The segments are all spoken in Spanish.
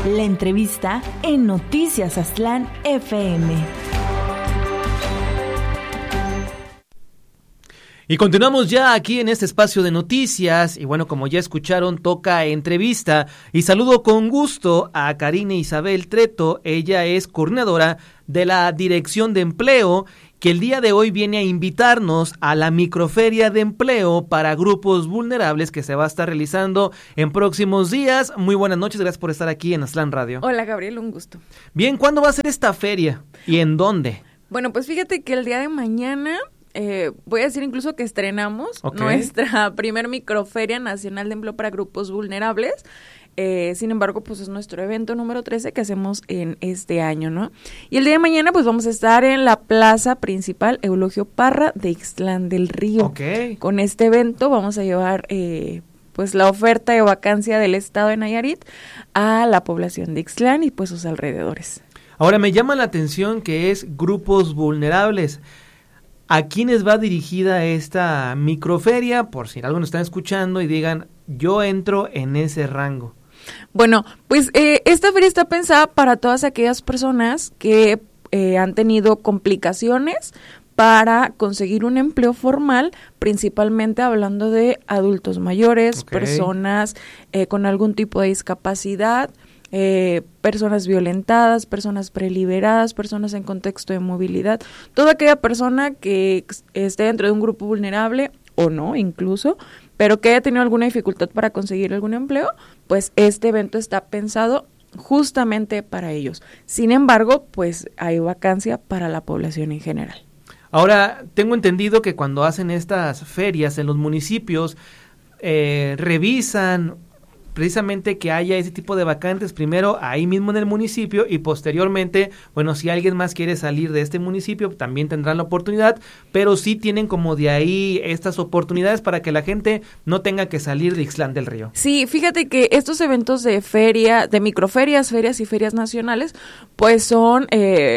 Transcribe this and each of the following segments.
La entrevista en Noticias Aztlán FM. Y continuamos ya aquí en este espacio de noticias, y bueno, como ya escucharon, toca entrevista, y saludo con gusto a Karina Isabel Treto. Ella es coordinadora de la Dirección de Empleo, que el día de hoy viene a invitarnos a la microferia de empleo para grupos vulnerables que se va a estar realizando en próximos días. Muy buenas noches, gracias por estar aquí en Aztlán Radio. Hola Gabriel, un gusto. Bien, ¿cuándo va a ser esta feria y en dónde? Bueno, pues fíjate que el día de mañana... voy a decir incluso que estrenamos nuestra primer microferia nacional de empleo para grupos vulnerables. Sin embargo, pues es nuestro evento número 13 que hacemos en este año, ¿no? Y el día de mañana, pues vamos a estar en la plaza principal Eulogio Parra de Ixtlán del Río. Con este evento vamos a llevar pues la oferta de vacancia del estado de Nayarit a la población de Ixtlán y pues sus alrededores. Ahora, me llama la atención que es grupos vulnerables. ¿A quiénes va dirigida esta microferia? Por si algo nos están escuchando y digan, yo entro en ese rango. Bueno, pues esta feria está pensada para todas aquellas personas que han tenido complicaciones para conseguir un empleo formal, principalmente hablando de adultos mayores, personas con algún tipo de discapacidad, personas violentadas, personas preliberadas, personas en contexto de movilidad, toda aquella persona que esté dentro de un grupo vulnerable o no incluso, pero que haya tenido alguna dificultad para conseguir algún empleo, pues este evento está pensado justamente para ellos. Sin embargo, pues hay vacancia para la población en general. Ahora, tengo entendido que cuando hacen estas ferias en los municipios, revisan precisamente que haya ese tipo de vacantes primero ahí mismo en el municipio y posteriormente, bueno, si alguien más quiere salir de este municipio también tendrán la oportunidad, pero sí tienen como de ahí estas oportunidades para que la gente no tenga que salir de Ixtlán del Río. Sí, fíjate que estos eventos de feria, de microferias, ferias y ferias nacionales, pues son...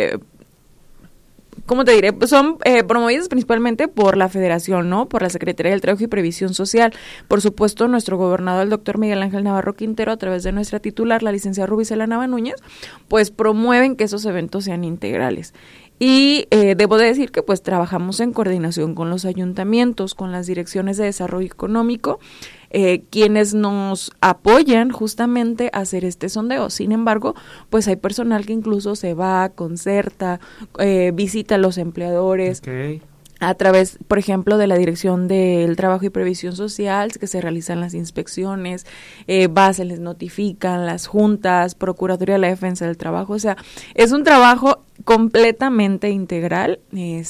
¿cómo te diré? Son promovidas principalmente por la Federación, ¿no? Por la Secretaría del Trabajo y Previsión Social. Por supuesto, nuestro gobernador, el doctor Miguel Ángel Navarro Quintero, a través de nuestra titular, la licenciada Rubicela Nava Núñez, pues promueven que esos eventos sean integrales. Y debo de decir que pues trabajamos en coordinación con los ayuntamientos, con las direcciones de desarrollo económico, quienes nos apoyan justamente a hacer este sondeo. Sin embargo, pues hay personal que incluso se va, concerta, visita a los empleadores. A través, por ejemplo, de la Dirección del Trabajo y Previsión Social, que se realizan las inspecciones, se les notifican las juntas, Procuraduría de la Defensa del Trabajo, o sea, es un trabajo completamente integral,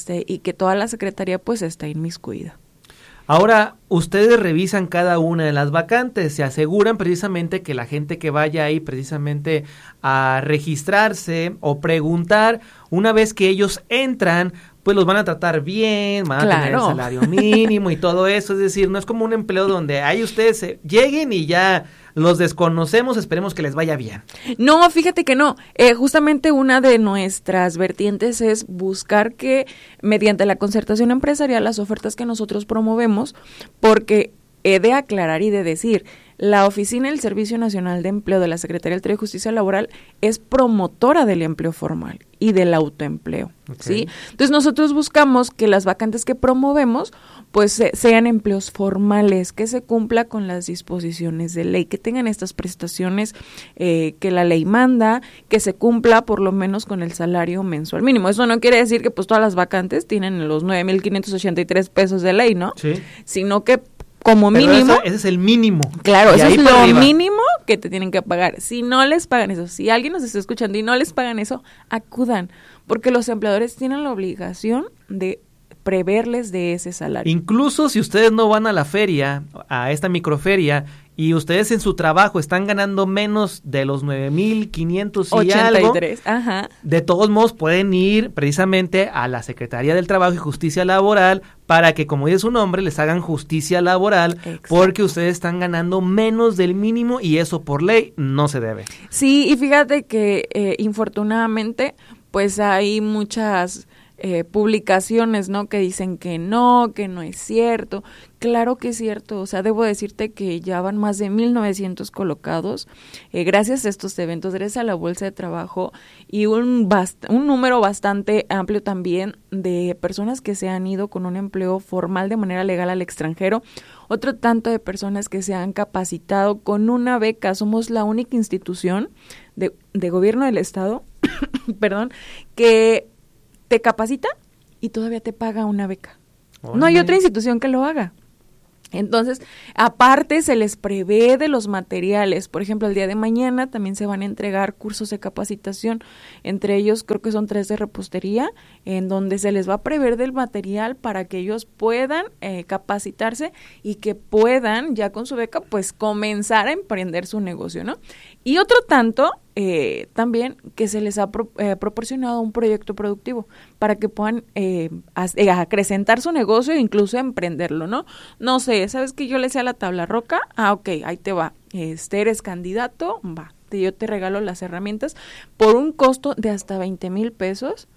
y que toda la Secretaría pues está inmiscuida. Ahora, ustedes revisan cada una de las vacantes, se aseguran precisamente que la gente que vaya ahí precisamente a registrarse o preguntar, una vez que ellos entran, pues los van a tratar bien, van a tener el salario mínimo y todo eso, es decir, no es como un empleo donde ahí ustedes lleguen y ya los desconocemos, esperemos que les vaya bien. No, fíjate que no, justamente una de nuestras vertientes es buscar que mediante la concertación empresarial las ofertas que nosotros promovemos, porque he de aclarar y de decir, la Oficina del Servicio Nacional de Empleo de la Secretaría del Trabajo y Justicia Laboral es promotora del empleo formal y del autoempleo, ¿sí? Entonces nosotros buscamos que las vacantes que promovemos pues sean empleos formales, que se cumpla con las disposiciones de ley, que tengan estas prestaciones que la ley manda, que se cumpla por lo menos con el salario mensual mínimo. Eso no quiere decir que pues todas las vacantes tienen los 9,583 pesos de ley, ¿no? Sí. Sino que como pero mínimo. Ese es el mínimo. Claro, eso es lo mínimo que te tienen que pagar. Si no les pagan eso, si alguien nos está escuchando y no les pagan eso, acudan, porque los empleadores tienen la obligación de preverles de ese salario. Incluso si ustedes no van a la feria, a esta microferia, y ustedes en su trabajo están ganando menos de los 9,500 y 83, algo, ajá. De todos modos pueden ir precisamente a la Secretaría del Trabajo y Justicia Laboral para que, como dice su nombre, les hagan justicia laboral. Exacto. Porque ustedes están ganando menos del mínimo y eso por ley no se debe. Sí, y fíjate que infortunadamente pues hay muchas publicaciones, ¿no? Que dicen que no es cierto. Claro que es cierto, o sea, debo decirte que ya van más de 1,900 colocados gracias a estos eventos, gracias a la Bolsa de Trabajo y un número bastante amplio también de personas que se han ido con un empleo formal de manera legal al extranjero, otro tanto de personas que se han capacitado con una beca. Somos la única institución de gobierno del estado, perdón, que te capacita y todavía te paga una beca. No hay otra institución que lo haga. Entonces, aparte se les prevé de los materiales, por ejemplo, el día de mañana también se van a entregar cursos de capacitación, entre ellos creo que son 3 de repostería, en donde se les va a prever del material para que ellos puedan capacitarse y que puedan ya con su beca pues comenzar a emprender su negocio, ¿no? Y otro tanto también que se les ha proporcionado un proyecto productivo para que puedan acrecentar su negocio e incluso emprenderlo, ¿no? No sé, ¿sabes que yo le sé a la tabla roca? Ah, ok, ahí te va. Eres candidato, va. Yo te regalo las herramientas por un costo de hasta 20,000 pesos.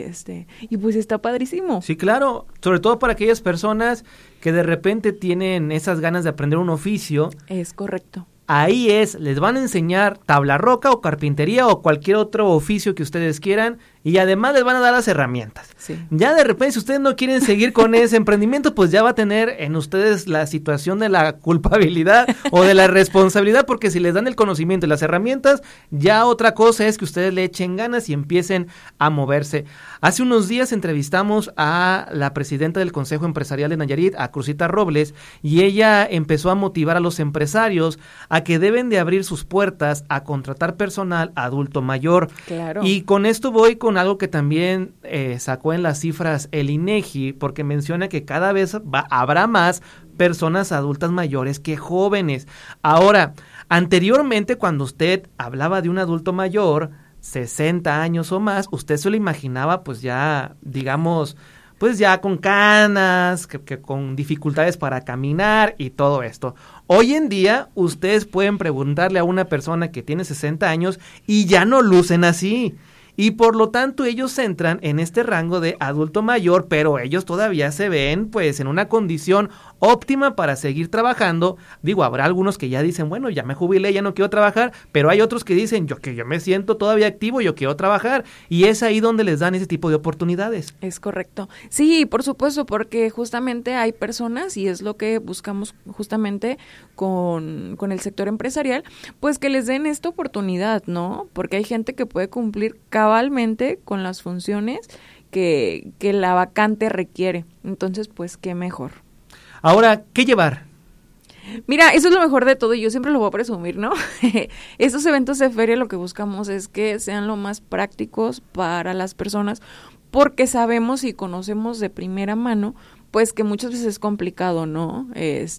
Y pues está padrísimo. Sí, claro, sobre todo para aquellas personas que de repente tienen esas ganas de aprender un oficio. Es correcto. Ahí les van a enseñar tabla roca o carpintería o cualquier otro oficio que ustedes quieran y además les van a dar las herramientas. Sí. Ya de repente, si ustedes no quieren seguir con ese emprendimiento, pues ya va a tener en ustedes la situación de la culpabilidad o de la responsabilidad, porque si les dan el conocimiento y las herramientas, ya otra cosa es que ustedes le echen ganas y empiecen a moverse. Hace unos días entrevistamos a la presidenta del Consejo Empresarial de Nayarit, a Cruzita Robles, y ella empezó a motivar a los empresarios a que deben de abrir sus puertas a contratar personal adulto mayor. Claro. Y con esto voy con algo que también sacó en las cifras el INEGI, porque menciona que cada vez habrá más personas adultas mayores que jóvenes. Ahora, anteriormente cuando usted hablaba de un adulto mayor, 60 años o más, usted se lo imaginaba pues ya, digamos, pues ya con canas, que con dificultades para caminar y todo esto. Hoy en día, ustedes pueden preguntarle a una persona que tiene 60 años y ya no lucen así. Y por lo tanto ellos entran en este rango de adulto mayor, pero ellos todavía se ven pues en una condición óptima para seguir trabajando. Digo, habrá algunos que ya dicen, bueno, ya me jubilé, ya no quiero trabajar, pero hay otros que dicen, yo me siento todavía activo, yo quiero trabajar, y es ahí donde les dan ese tipo de oportunidades. Es correcto. Sí, por supuesto, porque justamente hay personas, y es lo que buscamos justamente con el sector empresarial, pues que les den esta oportunidad, ¿no? Porque hay gente que puede cumplir cabalmente con las funciones que la vacante requiere. Entonces, pues, qué mejor. Ahora, ¿qué llevar? Mira, eso es lo mejor de todo y yo siempre lo voy a presumir, ¿no? Estos eventos de feria lo que buscamos es que sean lo más prácticos para las personas porque sabemos y conocemos de primera mano, pues que muchas veces es complicado, ¿no?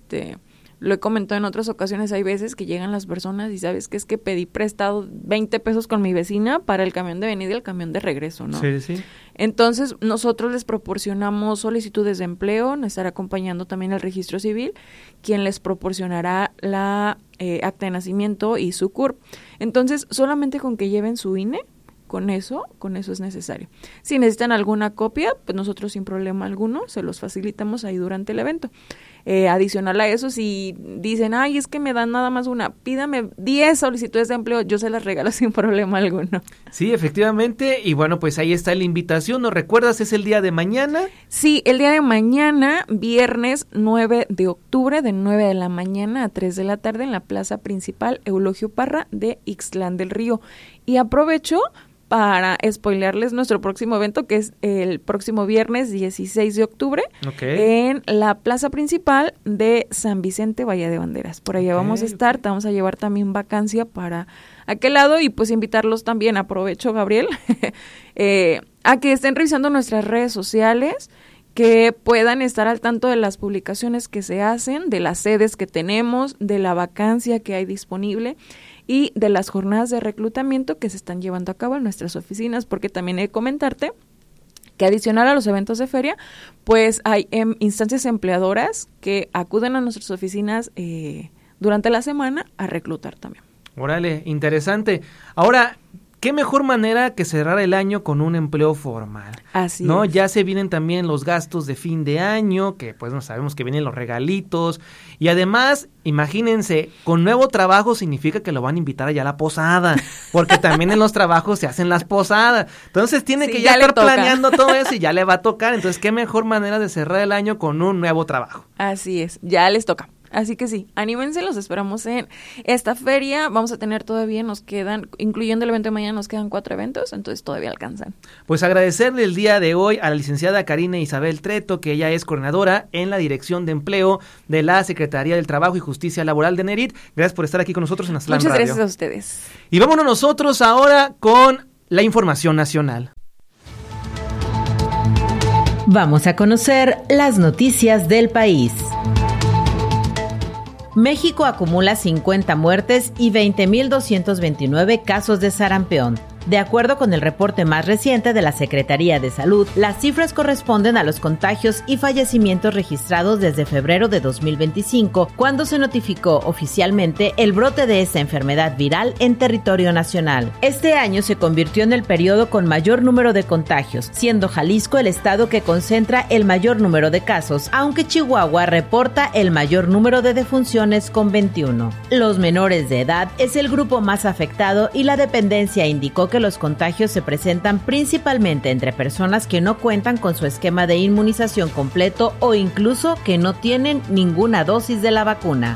Lo he comentado en otras ocasiones, hay veces que llegan las personas y sabes que es que pedí prestado 20 pesos con mi vecina para el camión de venida y el camión de regreso, ¿no? Sí, sí. Entonces, nosotros les proporcionamos solicitudes de empleo, nos estará acompañando también el registro civil, quien les proporcionará la acta de nacimiento y su CURP. Entonces, solamente con que lleven su INE, con eso es necesario. Si necesitan alguna copia, pues nosotros sin problema alguno se los facilitamos ahí durante el evento. Adicional a eso, si dicen, ay, es que me dan nada más una, pídame 10 solicitudes de empleo, yo se las regalo sin problema alguno. Sí, efectivamente, y bueno, pues ahí está la invitación, ¿nos recuerdas? ¿Es el día de mañana? Sí, el día de mañana, viernes 9 de octubre, de 9 de la mañana a 3 de la tarde en la plaza principal Eulogio Parra de Ixtlán del Río. Y aprovecho para spoilearles nuestro próximo evento, que es el próximo viernes 16 de octubre, en la plaza principal de San Vicente, Bahía de Banderas. Por allá vamos a estar, te vamos a llevar también vacancia para aquel lado y pues invitarlos también, aprovecho, Gabriel, a que estén revisando nuestras redes sociales, que puedan estar al tanto de las publicaciones que se hacen, de las sedes que tenemos, de la vacancia que hay disponible y de las jornadas de reclutamiento que se están llevando a cabo en nuestras oficinas, porque también he de comentarte que adicional a los eventos de feria, pues hay instancias empleadoras que acuden a nuestras oficinas durante la semana a reclutar también. Órale, interesante. Ahora, qué mejor manera que cerrar el año con un empleo formal. Así ¿no? es. Ya se vienen también los gastos de fin de año, que pues no sabemos que vienen los regalitos. Y además, imagínense, con nuevo trabajo significa que lo van a invitar allá a la posada, porque también en los trabajos se hacen las posadas. Entonces tiene que ya estar planeando todo eso y ya le va a tocar. Entonces, qué mejor manera de cerrar el año con un nuevo trabajo. Así es, ya les toca. Así que sí, anímense, los esperamos en esta feria. Vamos a tener todavía, nos quedan, incluyendo el evento de mañana, nos quedan 4 eventos, entonces todavía alcanzan. Pues agradecerle el día de hoy a la licenciada Karina Isabel Treto, que ella es coordinadora en la Dirección de Empleo de la Secretaría del Trabajo y Justicia Laboral de Nayarit. Gracias por estar aquí con nosotros en Aztlán Muchas Radio. gracias a ustedes. Y vámonos nosotros ahora con la información nacional. Vamos a conocer las noticias del país. México acumula 50 muertes y 20.229 casos de sarampión. De acuerdo con el reporte más reciente de la Secretaría de Salud, las cifras corresponden a los contagios y fallecimientos registrados desde febrero de 2025, cuando se notificó oficialmente el brote de esta enfermedad viral en territorio nacional. Este año se convirtió en el periodo con mayor número de contagios, siendo Jalisco el estado que concentra el mayor número de casos, aunque Chihuahua reporta el mayor número de defunciones con 21. Los menores de edad es el grupo más afectado y la dependencia indicó que los contagios se presentan principalmente entre personas que no cuentan con su esquema de inmunización completo o incluso que no tienen ninguna dosis de la vacuna.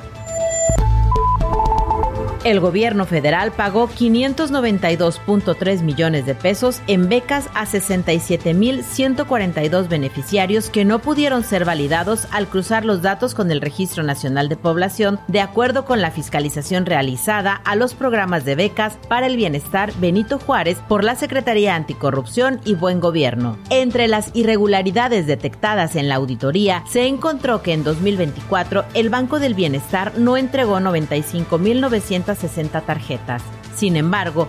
El gobierno federal pagó 592.3 millones de pesos en becas a 67.142 beneficiarios que no pudieron ser validados al cruzar los datos con el Registro Nacional de Población, de acuerdo con la fiscalización realizada a los programas de becas para el bienestar Benito Juárez por la Secretaría Anticorrupción y Buen Gobierno. Entre las irregularidades detectadas en la auditoría, se encontró que en 2024 el Banco del Bienestar no entregó 95.960 tarjetas. Sin embargo,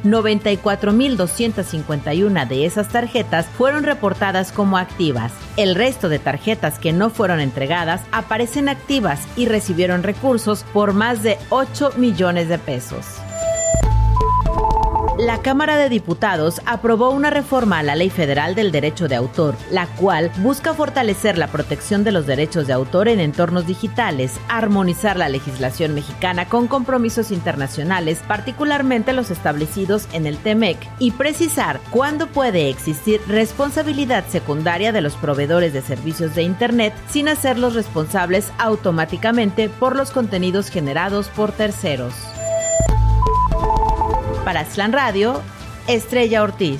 94.251 de esas tarjetas fueron reportadas como activas. El resto de tarjetas que no fueron entregadas aparecen activas y recibieron recursos por más de 8 millones de pesos. La Cámara de Diputados aprobó una reforma a la Ley Federal del Derecho de Autor, la cual busca fortalecer la protección de los derechos de autor en entornos digitales, armonizar la legislación mexicana con compromisos internacionales, particularmente los establecidos en el TEMEC, y precisar cuándo puede existir responsabilidad secundaria de los proveedores de servicios de Internet sin hacerlos responsables automáticamente por los contenidos generados por terceros. Para Aztlán Radio, Estrella Ortiz.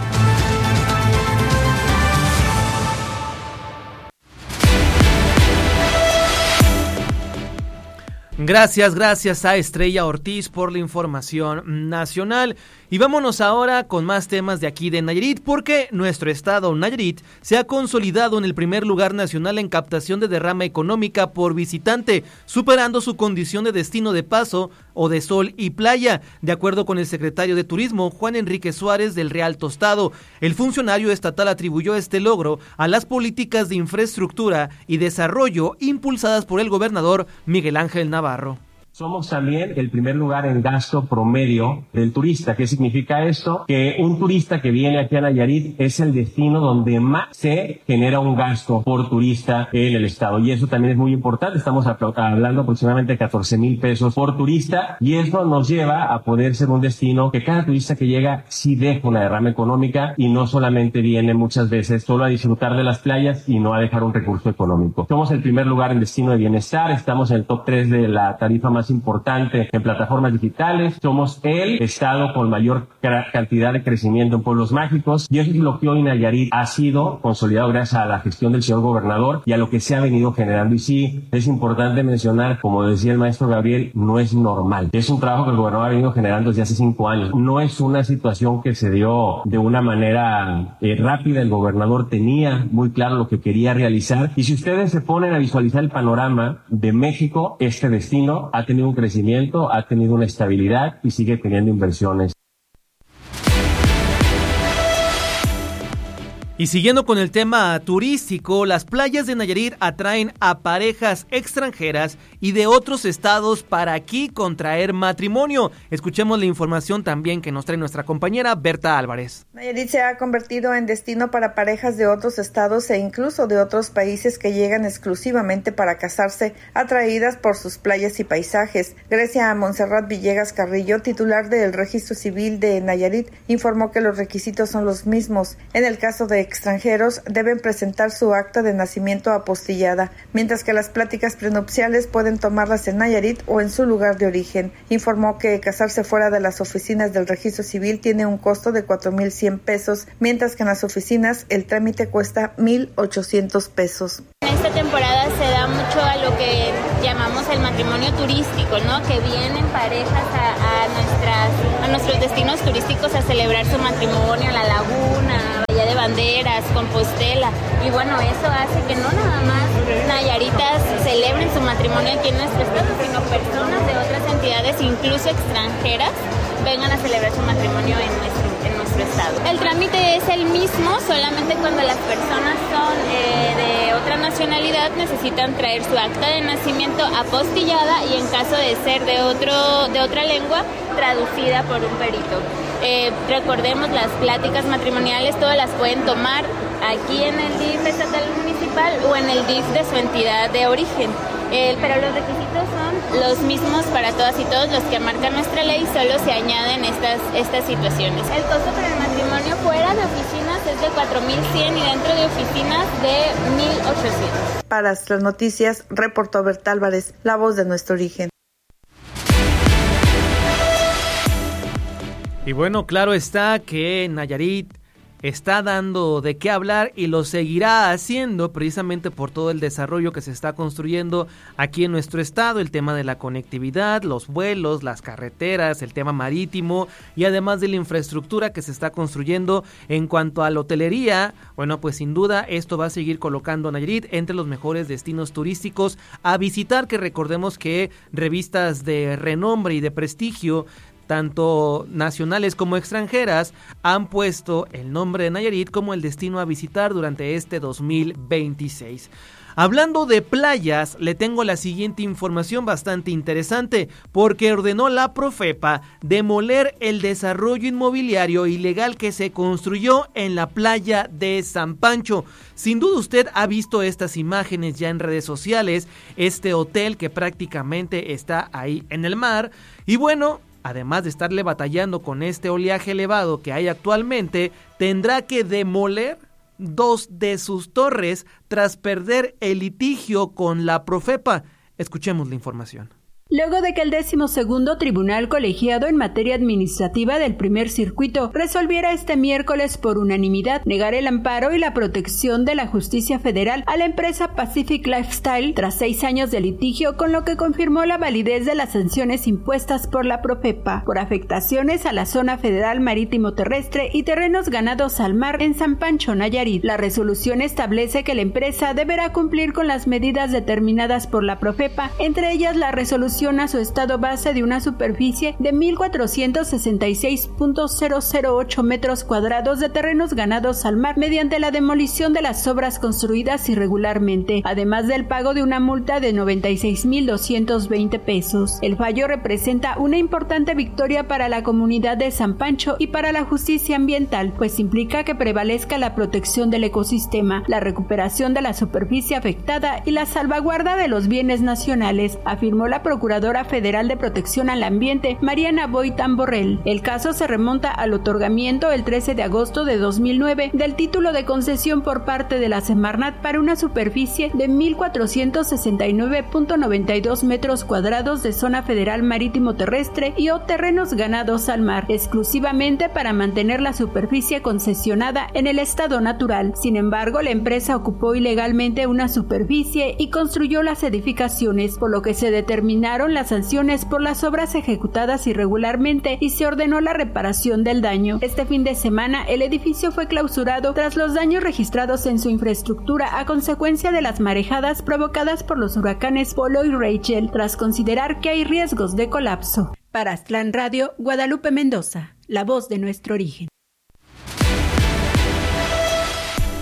Gracias a Estrella Ortiz por la información nacional. Y vámonos ahora con más temas de aquí de Nayarit, porque nuestro estado, Nayarit, se ha consolidado en el primer lugar nacional en captación de derrama económica por visitante, superando su condición de destino de paso o de sol y playa, de acuerdo con el secretario de Turismo, Juan Enrique Suárez del Real Tostado. El funcionario estatal atribuyó este logro a las políticas de infraestructura y desarrollo impulsadas por el gobernador Miguel Ángel Navarro. Somos también el primer lugar en gasto promedio del turista. ¿Qué significa esto? Que un turista que viene aquí a Nayarit es el destino donde más se genera un gasto por turista en el estado. Y eso también es muy importante. Estamos hablando aproximadamente de 14,000 pesos por turista. Y eso nos lleva a poder ser un destino que cada turista que llega sí deja una derrama económica y no solamente viene muchas veces solo a disfrutar de las playas y no a dejar un recurso económico. Somos el primer lugar en destino de bienestar. Estamos en el top 3 de la tarifa más importante en plataformas digitales. Somos el estado con mayor cantidad de crecimiento en pueblos mágicos, y eso es lo que hoy Nayarit ha sido consolidado gracias a la gestión del señor gobernador y a lo que se ha venido generando. Y sí, es importante mencionar, como decía el maestro Gabriel, no es normal. Es un trabajo que el gobernador ha venido generando desde hace 5 años. No es una situación que se dio de una manera rápida. El gobernador tenía muy claro lo que quería realizar, y si ustedes se ponen a visualizar el panorama de México, este destino ha tenido un crecimiento, ha tenido una estabilidad y sigue teniendo inversiones. Y siguiendo con el tema turístico, las playas de Nayarit atraen a parejas extranjeras y de otros estados para aquí contraer matrimonio. Escuchemos la información también que nos trae nuestra compañera Berta Álvarez. Nayarit se ha convertido en destino para parejas de otros estados e incluso de otros países que llegan exclusivamente para casarse, atraídas por sus playas y paisajes. Grecia Montserrat Villegas Carrillo, titular del Registro Civil de Nayarit, informó que los requisitos son los mismos. En el caso de extranjeros, deben presentar su acta de nacimiento apostillada, mientras que las pláticas prenupciales pueden tomarlas en Nayarit o en su lugar de origen. Informó que casarse fuera de las oficinas del Registro Civil tiene un costo de 4,100 pesos, mientras que en las oficinas el trámite cuesta 1,800 pesos. En esta temporada se da mucho a lo que llamamos el matrimonio turístico, ¿no? Que vienen parejas a nuestros destinos turísticos a celebrar su matrimonio, a la laguna, Bahía de Banderas, Compostela. Y bueno, eso hace que no nada más nayaritas celebren su matrimonio aquí en nuestro estado, sino personas de otras entidades, incluso extranjeras, vengan a celebrar su matrimonio en nuestro estado. El trámite es el mismo, solamente cuando las personas son de otra nacionalidad necesitan traer su acta de nacimiento apostillada y en caso de ser de otra lengua, traducida por un perito. Recordemos, las pláticas matrimoniales todas las pueden tomar aquí en el DIF estatal municipal o en el DIF de su entidad de origen. Pero los requisitos son los mismos para todas y todos los que marca nuestra ley, solo se añaden estas situaciones. El costo para el matrimonio fuera de oficinas es de 4,100 y dentro de oficinas de 1,800. Para las noticias, reportó Berta Álvarez, la voz de nuestro origen. Y bueno, claro está que Nayarit está dando de qué hablar y lo seguirá haciendo precisamente por todo el desarrollo que se está construyendo aquí en nuestro estado, el tema de la conectividad, los vuelos, las carreteras, el tema marítimo y además de la infraestructura que se está construyendo en cuanto a la hotelería. Bueno, pues sin duda esto va a seguir colocando a Nayarit entre los mejores destinos turísticos a visitar, que recordemos que revistas de renombre y de prestigio tanto nacionales como extranjeras han puesto el nombre de Nayarit como el destino a visitar durante este 2026. Hablando de playas, le tengo la siguiente información bastante interesante, porque ordenó la Profepa demoler el desarrollo inmobiliario ilegal que se construyó en la playa de San Pancho. Sin duda usted ha visto estas imágenes ya en redes sociales, este hotel que prácticamente está ahí en el mar, y bueno, además de estarle batallando con este oleaje elevado que hay actualmente, tendrá que demoler 2 de sus torres tras perder el litigio con la Profepa. Escuchemos la información. Luego de que el 12º Tribunal Colegiado en materia administrativa del primer circuito resolviera este miércoles por unanimidad negar el amparo y la protección de la justicia federal a la empresa Pacific Lifestyle tras 6 años de litigio, con lo que confirmó la validez de las sanciones impuestas por la Profepa por afectaciones a la zona federal marítimo terrestre y terrenos ganados al mar en San Pancho, Nayarit. La resolución establece que la empresa deberá cumplir con las medidas determinadas por la Profepa, entre ellas la resolución a su estado base de una superficie de 1,466.008 metros cuadrados de terrenos ganados al mar mediante la demolición de las obras construidas irregularmente, además del pago de una multa de 96,220 pesos. El fallo representa una importante victoria para la comunidad de San Pancho y para la justicia ambiental, pues implica que prevalezca la protección del ecosistema, la recuperación de la superficie afectada y la salvaguarda de los bienes nacionales, afirmó la Procuradora Federal de Protección al Ambiente, Mariana Boitán Borrell. El caso se remonta al otorgamiento el 13 de agosto de 2009 del título de concesión por parte de la Semarnat para una superficie de 1,469.92 metros cuadrados de zona federal marítimo terrestre y o terrenos ganados al mar, exclusivamente para mantener la superficie concesionada en el estado natural. Sin embargo, la empresa ocupó ilegalmente una superficie y construyó las edificaciones, por lo que se determinaron las sanciones por las obras ejecutadas irregularmente y se ordenó la reparación del daño. Este fin de semana, el edificio fue clausurado tras los daños registrados en su infraestructura a consecuencia de las marejadas provocadas por los huracanes Polo y Rachel, tras considerar que hay riesgos de colapso. Para Aztlán Radio, Guadalupe Mendoza, la voz de nuestro origen.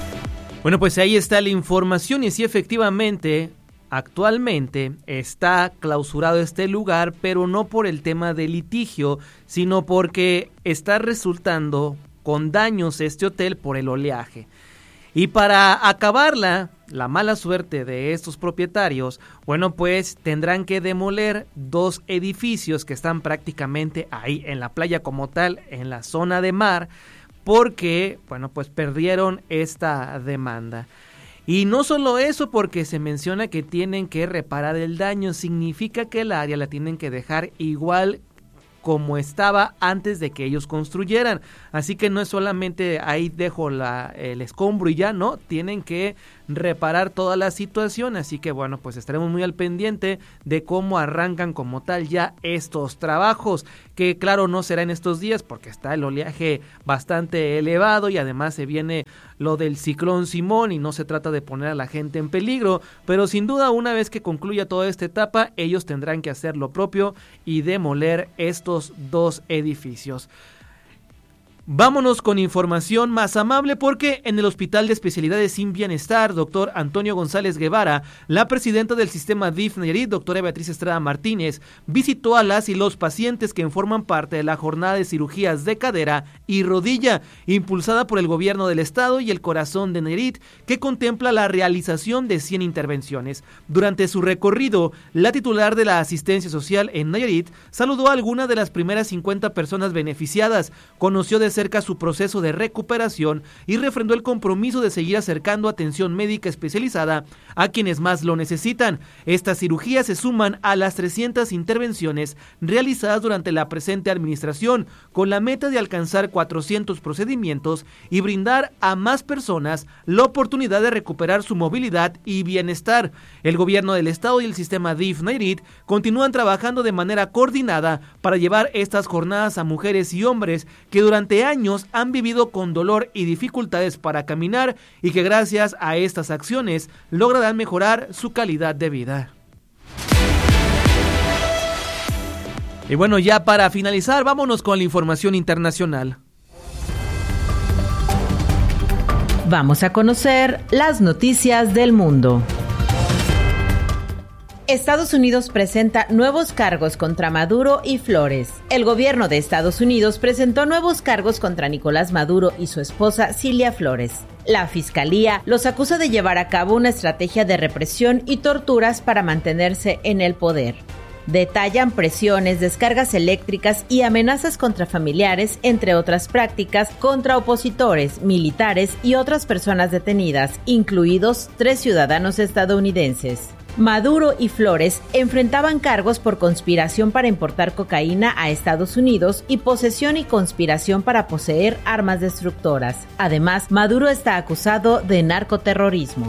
Bueno, pues ahí está la información y sí, efectivamente, actualmente está clausurado este lugar, pero no por el tema de litigio, sino porque está resultando con daños este hotel por el oleaje. Y para acabarla, la mala suerte de estos propietarios, bueno, pues tendrán que demoler 2 edificios que están prácticamente ahí en la playa como tal, en la zona de mar, porque, bueno, pues perdieron esta demanda. Y no solo eso, porque se menciona que tienen que reparar el daño, significa que el área la tienen que dejar igual como estaba antes de que ellos construyeran. Así que no es solamente ahí dejo el escombro y ya, no, tienen que reparar toda la situación. Así que bueno, pues estaremos muy al pendiente de cómo arrancan como tal ya estos trabajos, que claro no será en estos días porque está el oleaje bastante elevado y además se viene lo del ciclón Simón y no se trata de poner a la gente en peligro, pero sin duda una vez que concluya toda esta etapa, ellos tendrán que hacer lo propio y demoler estos 2 edificios. Vámonos con información más amable porque en el Hospital de Especialidades Sin Bienestar, doctor Antonio González Guevara, la presidenta del sistema DIF Nayarit, doctora Beatriz Estrada Martínez, visitó a las y los pacientes que forman parte de la jornada de cirugías de cadera y rodilla, impulsada por el gobierno del estado y el Corazón de Nayarit, que contempla la realización de 100 intervenciones. Durante su recorrido, la titular de la asistencia social en Nayarit saludó a algunas de las primeras 50 personas beneficiadas, conoció de cerca su proceso de recuperación y refrendó el compromiso de seguir acercando atención médica especializada a quienes más lo necesitan. Estas cirugías se suman a las 300 intervenciones realizadas durante la presente administración, con la meta de alcanzar 400 procedimientos y brindar a más personas la oportunidad de recuperar su movilidad y bienestar. El gobierno del estado y el sistema DIF Nayarit continúan trabajando de manera coordinada para llevar estas jornadas a mujeres y hombres que durante años han vivido con dolor y dificultades para caminar y que gracias a estas acciones lograrán mejorar su calidad de vida. Y bueno, ya para finalizar, vámonos con la información internacional. Vamos a conocer las noticias del mundo. Estados Unidos presenta nuevos cargos contra Maduro y Flores. El gobierno de Estados Unidos presentó nuevos cargos contra Nicolás Maduro y su esposa Cilia Flores. La fiscalía los acusa de llevar a cabo una estrategia de represión y torturas para mantenerse en el poder. Detallan presiones, descargas eléctricas y amenazas contra familiares, entre otras prácticas, contra opositores, militares y otras personas detenidas, incluidos 3 ciudadanos estadounidenses. Maduro y Flores enfrentaban cargos por conspiración para importar cocaína a Estados Unidos y posesión y conspiración para poseer armas destructoras. Además, Maduro está acusado de narcoterrorismo.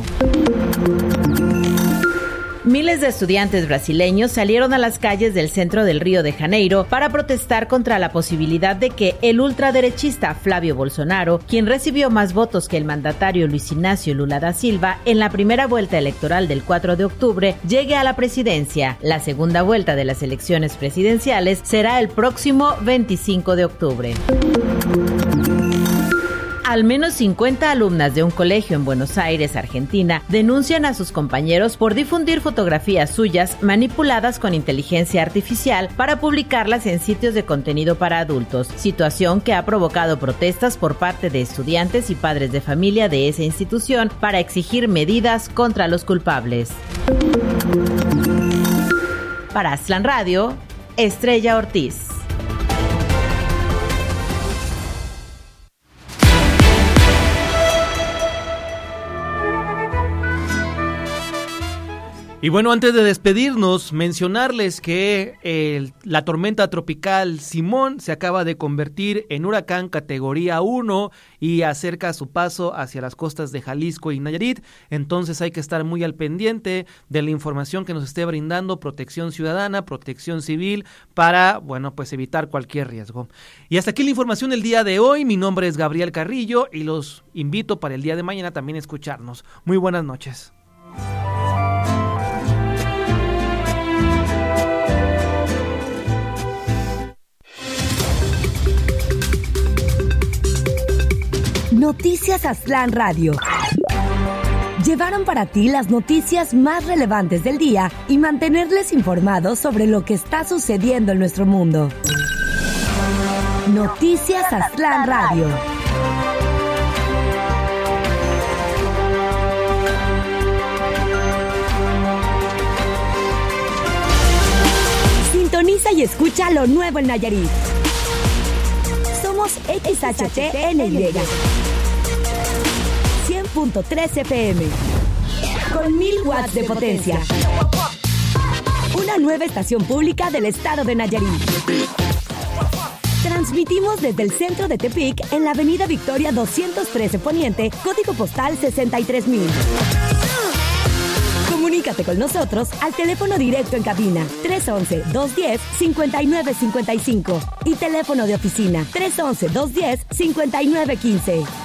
Miles de estudiantes brasileños salieron a las calles del centro del Río de Janeiro para protestar contra la posibilidad de que el ultraderechista Flávio Bolsonaro, quien recibió más votos que el mandatario Luis Ignacio Lula da Silva en la primera vuelta electoral del 4 de octubre, llegue a la presidencia. La segunda vuelta de las elecciones presidenciales será el próximo 25 de octubre. Al menos 50 alumnas de un colegio en Buenos Aires, Argentina, denuncian a sus compañeros por difundir fotografías suyas manipuladas con inteligencia artificial para publicarlas en sitios de contenido para adultos, situación que ha provocado protestas por parte de estudiantes y padres de familia de esa institución para exigir medidas contra los culpables. Para Aztlán Radio, Estrella Ortiz. Y bueno, antes de despedirnos, mencionarles que la tormenta tropical Simón se acaba de convertir en huracán categoría 1 y acerca su paso hacia las costas de Jalisco y Nayarit. Entonces hay que estar muy al pendiente de la información que nos esté brindando Protección Ciudadana, Protección Civil, para, bueno, pues evitar cualquier riesgo. Y hasta aquí la información del día de hoy. Mi nombre es Gabriel Carrillo y los invito para el día de mañana también a escucharnos. Muy buenas noches. Noticias Aztlán Radio. Llevaron para ti las noticias más relevantes del día y mantenerles informados sobre lo que está sucediendo en nuestro mundo. Noticias Aztlán Radio. Sintoniza y escucha lo nuevo en Nayarit. Somos XHTNY 100.3 FM con 1000 watts de potencia. Una nueva estación pública del estado de Nayarit. Transmitimos desde el centro de Tepic en la avenida Victoria 213 Poniente, código postal 63000. Comunícate con nosotros al teléfono directo en cabina 311-210-5955 y teléfono de oficina 311-210-5915.